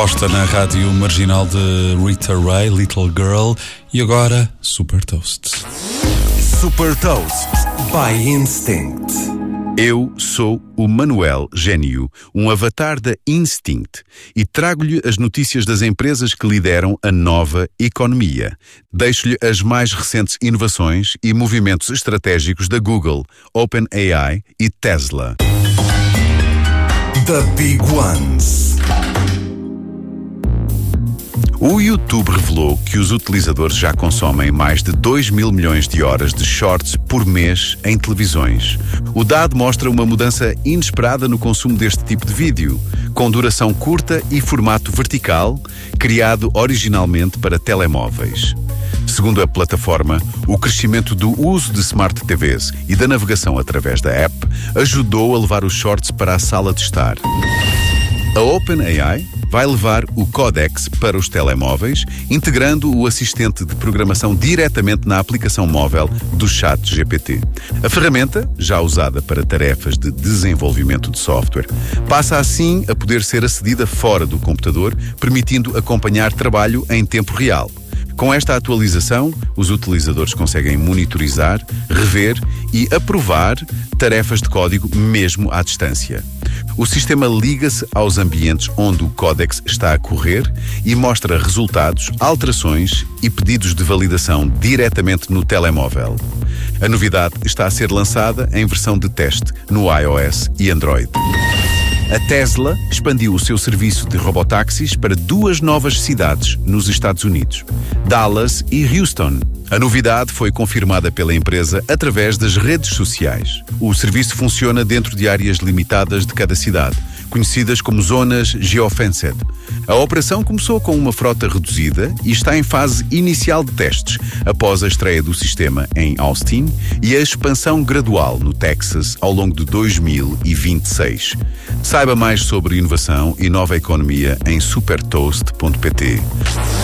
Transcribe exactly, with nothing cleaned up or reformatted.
aposta na rádio marginal de Rita Ray, Little Girl, e agora Super Toast. Super Toast by Instinct. Eu sou o Manuel Gênio, um avatar da Instinct, e trago-lhe as notícias das empresas que lideram a nova economia. Deixo-lhe as mais recentes inovações e movimentos estratégicos da Google, OpenAI e Tesla. The Big Ones. O YouTube revelou que os utilizadores já consomem mais de dois mil milhões de horas de shorts por mês em televisões. O dado mostra uma mudança inesperada no consumo deste tipo de vídeo, com duração curta e formato vertical, criado originalmente para telemóveis. Segundo a plataforma, o crescimento do uso de Smart T Vs e da navegação através da app ajudou a levar os shorts para a sala de estar. A OpenAI vai levar o Codex para os telemóveis, integrando o assistente de programação diretamente na aplicação móvel do ChatGPT. A ferramenta, já usada para tarefas de desenvolvimento de software, passa assim a poder ser acedida fora do computador, permitindo acompanhar trabalho em tempo real. Com esta atualização, os utilizadores conseguem monitorizar, rever e aprovar tarefas de código mesmo à distância. O sistema liga-se aos ambientes onde o Codex está a correr e mostra resultados, alterações e pedidos de validação diretamente no telemóvel. A novidade está a ser lançada em versão de teste no iOS e Android. A Tesla expandiu o seu serviço de robotáxis para duas novas cidades nos Estados Unidos, Dallas e Houston. A novidade foi confirmada pela empresa através das redes sociais. O serviço funciona dentro de áreas limitadas de cada cidade, conhecidas como zonas geofenced. A operação começou com uma frota reduzida e está em fase inicial de testes, após a estreia do sistema em Austin e a expansão gradual no Texas ao longo de dois mil e vinte e seis. Saiba mais sobre inovação e nova economia em super toast ponto pt.